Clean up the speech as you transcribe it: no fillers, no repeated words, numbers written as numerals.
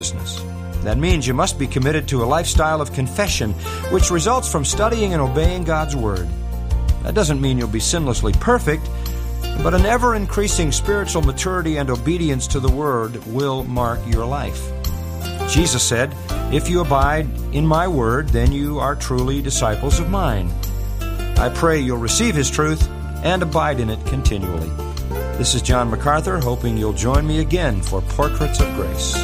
That means you must be committed to a lifestyle of confession, which results from studying and obeying God's Word. That doesn't mean you'll be sinlessly perfect, but an ever-increasing spiritual maturity and obedience to the Word will mark your life. Jesus said, "If you abide in my Word, then you are truly disciples of mine." I pray you'll receive His truth and abide in it continually. This is John MacArthur, hoping you'll join me again for Portraits of Grace.